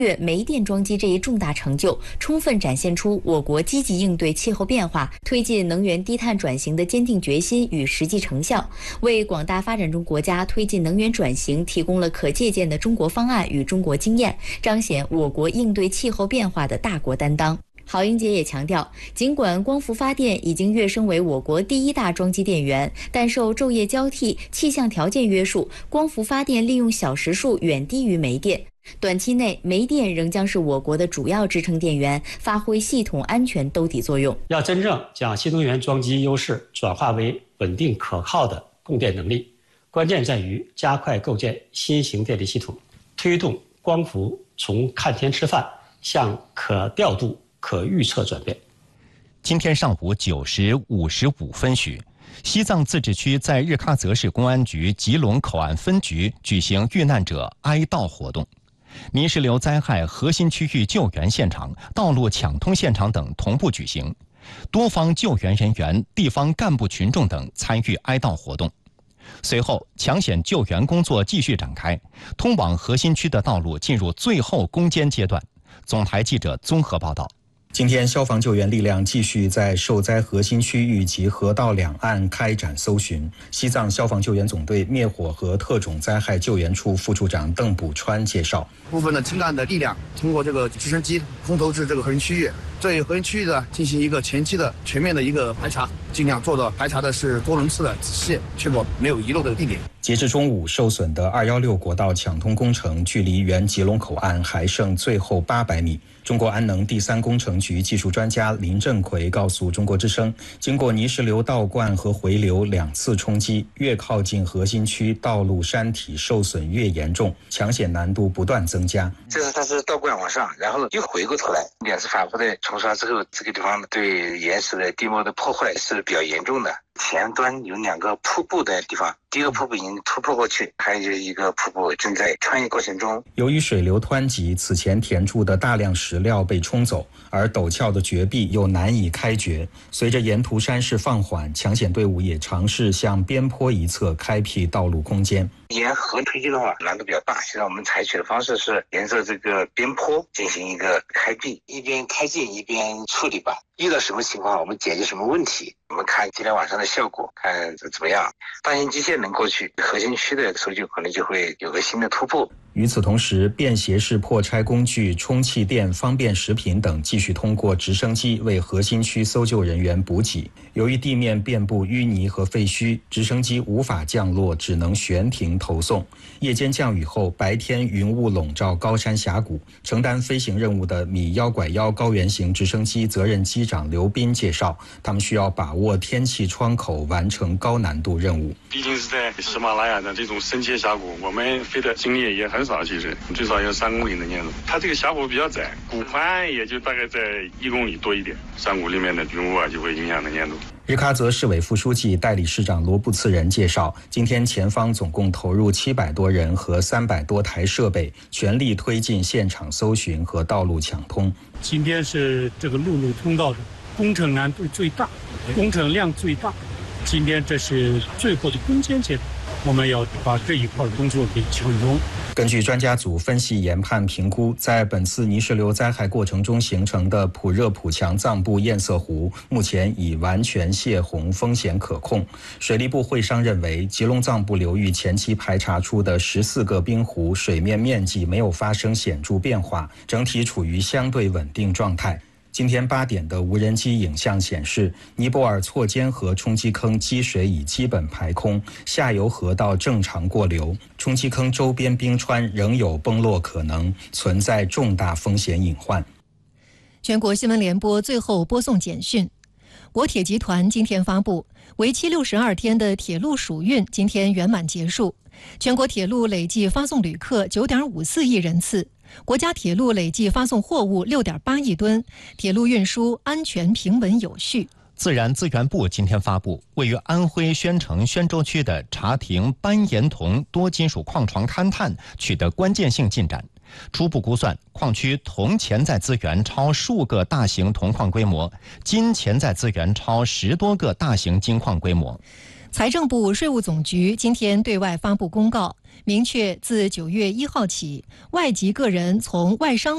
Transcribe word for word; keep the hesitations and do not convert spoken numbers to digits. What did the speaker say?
月煤电装机这一重大成就，充分展现出我国积极应对气候变化、推进能源低碳转型的坚定决心与实际成效，为广大发展中国家推进能源转型提供了可借鉴的中国方案与中国经验，彰显我国应对气候变化的大国担当。郝英杰也强调，尽管光伏发电已经跃升为我国第一大装机电源，但受昼夜交替、气象条件约束，光伏发电利用小时数远低于煤电。短期内，煤电仍将是我国的主要支撑电源，发挥系统安全兜底作用。 要真正将新能源装机优势转化为稳定可靠的供电能力，关键在于加快构建新型电力系统，推动光伏从看天吃饭向可调度、可预测转变。 今天上午九时五十五分许，西藏自治区在日喀则市公安局吉隆口岸分局举行遇难者哀悼活动。泥石流灾害核心区域救援现场、道路抢通现场等同步举行，多方救援人员、地方干部群众等参与哀悼活动。随后，抢险救援工作继续展开，通往核心区的道路进入最后攻坚阶段。总台记者综合报道。 今天，消防救援力量继续在受灾核心区域及河道两岸开展搜寻。西藏消防救援总队灭火和特种灾害救援处副处长邓补川介绍， 部分的青岸的力量通过这个直升机空投至这个核心区域，对核心区域的进行一个前期的全面的一个排查，尽量做到排查的是多轮次的仔细，确保没有遗漏的地点。 截至中午，受损的二一六国道抢通工程距离原吉隆口岸还剩最后八百米。中国安能第三工程局技术专家林振奎告诉中国之声，经过泥石流倒灌和回流两次冲击，越靠近核心区，道路山体受损越严重，抢险难度不断增加。 这次它是倒灌往上，然后又回过头来，两次反复的冲刷之后，这个地方对岩石的地貌的破坏是比较严重的。前端有两个瀑布的地方，第一个瀑布已经突破过去，还有一个瀑布正在穿越过程中。 由于水流湍急，此前填筑的大量石料被冲走，而陡峭的绝壁又难以开掘。随着沿途山势放缓，抢险队伍也尝试向边坡一侧开辟道路空间。 沿河推进的话难度比较大，现在我们采取的方式是沿着这个边坡进行一个开辟，一边开进一边处理吧。遇到什么情况我们解决什么问题，我们看今天晚上的效果，看怎么样。大型机械能过去，核心区的搜救可能就会有个新的突破。 与此同时，便携式破拆工具、充气垫、方便食品等继续通过直升机为核心区搜救人员补给。由于地面遍布淤泥和废墟，直升机无法降落，只能悬停投送。夜间降雨后，白天云雾笼罩高山峡谷。承担飞行任务的米幺拐幺高原型直升机责任机长刘斌介绍，他们需要把握天气窗口，完成高难度任务。 毕竟是在喜马拉雅的这种深切峡谷，我们飞的经历也很少，其实最少有三公里的年度。它这个峡谷比较窄，谷宽也就大概在一公里多一点，山谷里面的云雾啊就会影响的年度。 日喀则市委副书记、代理市长罗布次仁介绍，今天前方总共投入七百多人和三百多台设备，全力推进现场搜寻和道路抢通。 今天是这个陆路通道的工程难度最大，工程量最大。今天这是最后的攻坚阶段，我们要把这一块工作给抢通。 根据专家组分析研判评估，在本次泥石流灾害过程中形成的普热普强藏布堰塞湖，目前已完全泄洪，风险可控。水利部会商认为，吉隆藏布流域前期排查出的十四个冰湖水面面积没有发生显著变化，整体处于相对稳定状态。今天八点的无人机影像显示，尼泊尔错尖河冲击坑积水已基本排空，下游河道正常过流，冲击坑周边冰川仍有崩落可能，存在重大风险隐患。 全国新闻联播最后播送简讯。国铁集团今天发布，为期六十二天的铁路暑运今天圆满结束，全国铁路累计发送旅客 九点五四亿人次。国家铁路累计发送货物 六点八亿吨，铁路运输安全平稳有序。 自然资源部今天发布，位于安徽宣城宣州区的查亭斑岩铜多金属矿床勘探取得关键性进展。初步估算，矿区铜潜在资源超数个大型铜矿规模，金潜在资源超十多个大型金矿规模。 财政部、税务总局今天对外发布公告，明确自九月一号起，外籍个人从外商